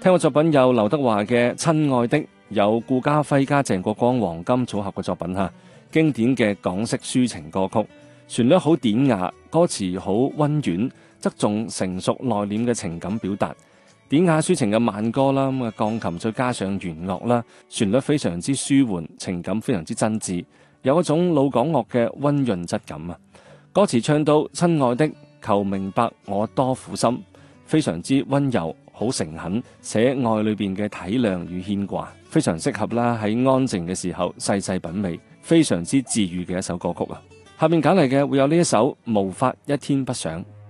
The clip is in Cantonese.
聽過作品有劉德華嘅《親愛的》，有顧嘉輝加鄭國江黃金組合嘅作品嚇，經典嘅港式抒情歌曲，旋律好典雅，歌詞好溫婉，側重成熟內斂嘅情感表達。典雅抒情嘅慢歌啦，咁啊鋼琴再加上弦樂啦，旋律非常之舒緩，情感非常之真摯，有一種老港樂嘅溫潤質感啊！歌詞唱到親愛的，求明白我多苦心，非常之溫柔，好誠懇，寫愛裏邊嘅體諒與牽掛，非常適合啦喺安靜嘅時候細細品味，非常之治癒嘅一首歌曲啊！下面揀嚟嘅會有呢一首《無法一天不想》。